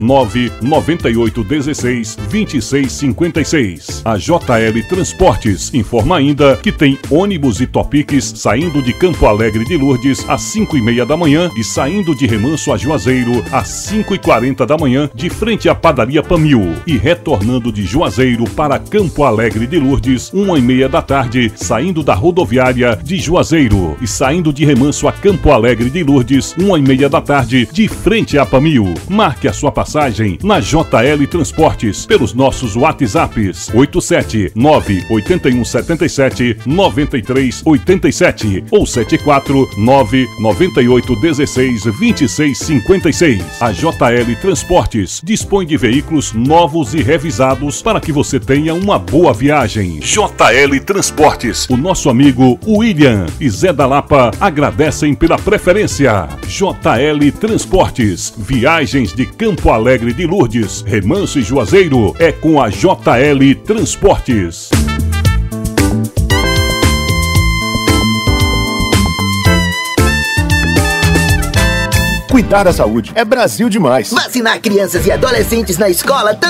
998162656. A JL Transportes informa ainda que tem ônibus e Topiques saindo de Campo Alegre de Lourdes às 5h30 da manhã e saindo de Remanso a Juazeiro às 5h40 da manhã, de frente à padaria Pamil, e retornando de Juazeiro para Campo Alegre de Lourdes 1h30 da tarde, saindo da rodoviária de Juazeiro e saindo de Remanso a Campo Alegre de Lourdes 1h30 da tarde, de frente à Pamil. Marque a sua passagem na JL Transportes pelos nossos WhatsApps 87981779387 ou 74998162656. A JL Transportes dispõe de veículos novos e revisados para que você tenha uma boa viagem. JL Transportes, o nosso amigo William e Zé da Lapa agradecem pela preferência. JL Transportes, viagens de Campo Alegre de Lourdes, Remanso e Juazeiro é com a JL Transportes. Cuidar da saúde é Brasil demais. Vacinar crianças e adolescentes na escola